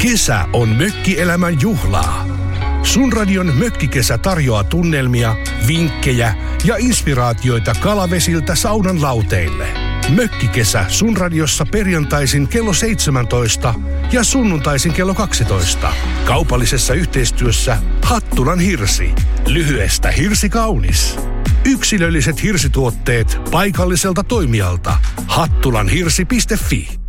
Kesä on mökkielämän juhlaa. Sun radion Mökkikesä tarjoaa tunnelmia, vinkkejä ja inspiraatioita kalavesiltä saunan lauteille. Mökkikesä Sun radiossa perjantaisin kello 17 ja sunnuntaisin kello 12. Kaupallisessa yhteistyössä Hattulan Hirsi. Lyhyestä hirsi kaunis. Yksilölliset hirsituotteet paikalliselta toimijalta. Hattulanhirsi.fi